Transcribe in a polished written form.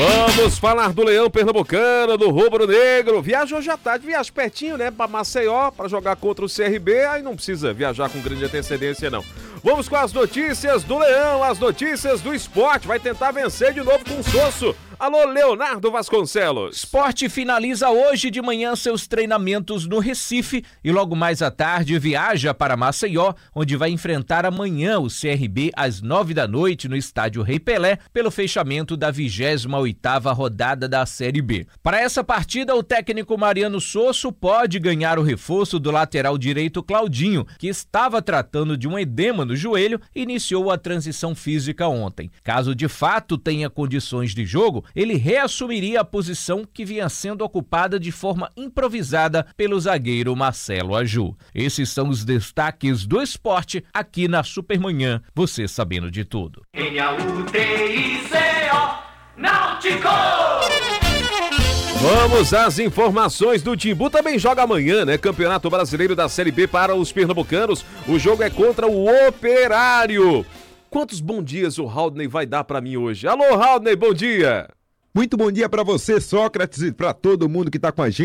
Vamos falar do Leão Pernambucano, do Rubro Negro. Viajou já tarde, viaja pertinho, né? Pra Maceió, pra jogar contra o CRB. Aí não precisa viajar com grande antecedência, não. Vamos com as notícias do Leão, as notícias do esporte. Vai tentar vencer de novo com o Sosso. Alô, Leonardo Vasconcelos. Sport finaliza hoje de manhã seus treinamentos no Recife e logo mais à tarde viaja para Maceió, onde vai enfrentar amanhã o CRB às 9h no estádio Rei Pelé, pelo fechamento da 28ª rodada da Série B. Para essa partida, o técnico Mariano Sosso pode ganhar o reforço do lateral direito Claudinho, que estava tratando de um edema no joelho e iniciou a transição física ontem. Caso de fato tenha condições de jogo, ele reassumiria a posição que vinha sendo ocupada de forma improvisada pelo zagueiro Marcelo Aju. Esses são os destaques do esporte aqui na Supermanhã, você sabendo de tudo. Náutico! Vamos às informações do Timbu. Também joga amanhã, né? Campeonato Brasileiro da Série B para os pernambucanos. O jogo é contra o Operário. Quantos bons dias o Haldney vai dar para mim hoje? Alô, Haldney, bom dia! Muito bom dia para você, Sócrates, e para todo mundo que está com a gente.